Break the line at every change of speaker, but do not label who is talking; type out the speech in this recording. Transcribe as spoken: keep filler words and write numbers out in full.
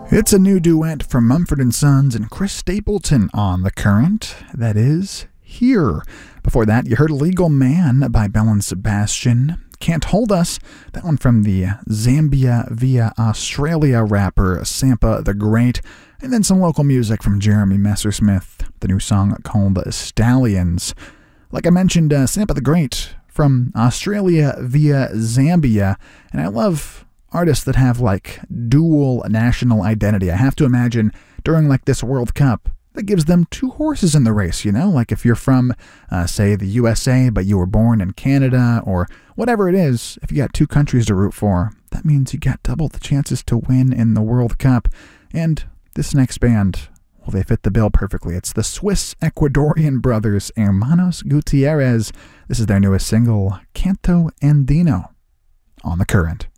It's a new duet from Mumford and Sons and Chris Stapleton on The Current. That is Here. Before that, you heard Legal Man by Belle and Sebastian. Can't Hold Us, that one from the Zambia via Australia rapper Sampa the Great. And then some local music from Jeremy Messersmith, the new song called Stallions. Like I mentioned, uh, Sampa the Great from Australia via Zambia. And I love artists that have like dual national identity. I have to imagine during like this World Cup, that gives them two horses in the race, you know? Like if you're from, uh, say, the U S A, but you were born in Canada or whatever it is, if you got two countries to root for, that means you got double the chances to win in the World Cup. And this next band, well, they fit the bill perfectly. It's the Swiss-Ecuadorian brothers, Hermanos Gutierrez. This is their newest single, Canto Andino, on The Current.